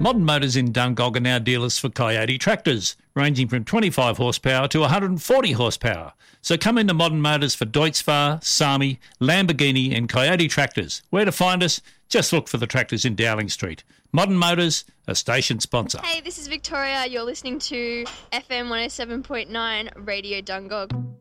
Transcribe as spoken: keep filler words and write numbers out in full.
Modern Motors in Dungog are now dealers for Coyote tractors, ranging from twenty-five horsepower to one hundred forty horsepower. So come into Modern Motors for Deutz-Fahr, Sami, Lamborghini and Coyote tractors. Where to find us? Just look for the tractors in Dowling Street. Modern Motors, a station sponsor. Hey, this is Victoria. You're listening to F M one oh seven point nine Radio Dungog.